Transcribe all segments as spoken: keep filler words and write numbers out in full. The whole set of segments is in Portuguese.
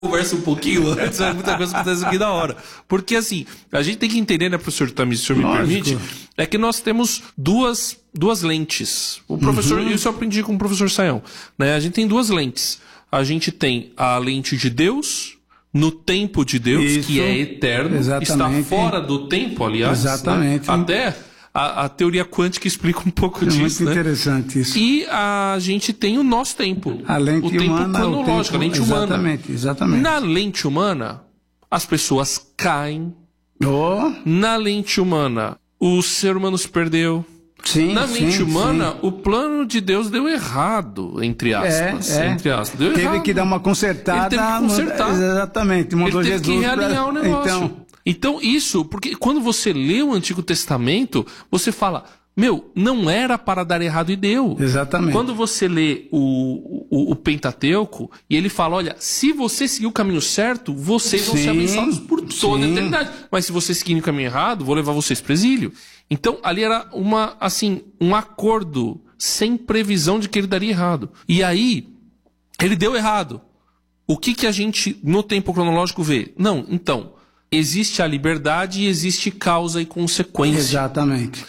conversa um pouquinho antes, muita coisa acontece aqui da hora. Porque assim, a gente tem que entender, né, professor Tamir, se o senhor me permite, é que nós temos duas, duas lentes. O professor, uhum. Isso eu aprendi com o professor Sayão, né? A gente tem duas lentes. A gente tem a lente de Deus, no tempo de Deus, isso, que é eterno, exatamente. Está fora do tempo, aliás. Exatamente. Né? Até a, a teoria quântica explica um pouco é disso. Muito né? interessante isso. E a gente tem o nosso tempo. A lente o tempo humana, cronológico, o tempo, a lente humana. Exatamente, exatamente. Na lente humana, as pessoas caem. Oh. Na lente humana, o ser humano se perdeu. Sim, Na mente sim, humana, sim. o plano de Deus deu errado, entre aspas. É, é. Entre aspas. Deu teve errado. que dar uma consertada. Ele teve que consertar. Exatamente. Mandou Ele teve Jesus que realinhar pra... o negócio. Então... então, isso, porque quando você lê o Antigo Testamento, você fala, meu, não era para dar errado e deu. Exatamente. Quando você lê o, o, o Pentateuco, e ele fala, olha, se você seguir o caminho certo, vocês vão sim, ser abençoados por toda sim. a eternidade. Mas se você seguir o caminho errado, vou levar vocês para o exílio. Então, ali era uma, assim, um acordo sem previsão de que ele daria errado. E aí, ele deu errado. O que que a gente, no tempo cronológico, vê? Não, então, existe a liberdade e existe causa e consequência. Exatamente.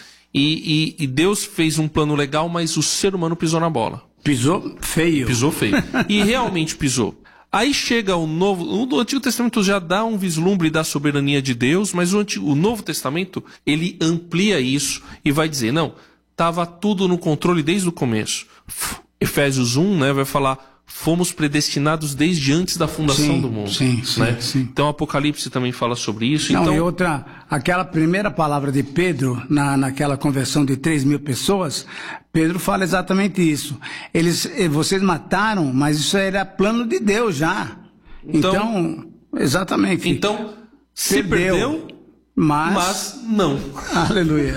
E, e, e Deus fez um plano legal, mas o ser humano pisou na bola. Pisou feio. Pisou feio. E realmente pisou. Aí chega o Novo... O Antigo Testamento já dá um vislumbre da soberania de Deus, mas o, Antigo, o Novo Testamento, ele amplia isso e vai dizer, não, estava tudo no controle desde o começo. Efésios um, né, vai falar, fomos predestinados desde antes da fundação sim, do mundo. Sim, sim, né? sim. Então Apocalipse também fala sobre isso. Não, então... e outra, aquela primeira palavra de Pedro, na, naquela conversão de três mil pessoas, Pedro fala exatamente isso. Eles, vocês mataram, mas isso era plano de Deus já. Então, então exatamente. Então, se perdeu, perdeu mas... mas não. Aleluia.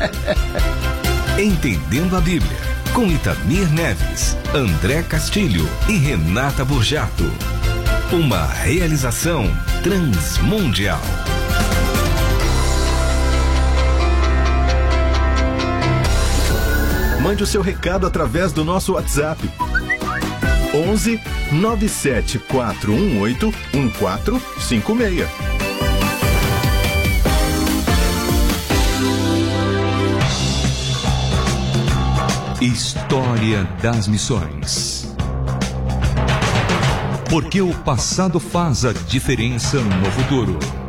Entendendo a Bíblia, com Itamir Neves, André Castilho e Renata Borjato. Uma realização transmundial. Mande o seu recado através do nosso WhatsApp. onze nove sete quatro um oito um quatro cinco seis. História das Missões. Porque o passado faz a diferença no futuro.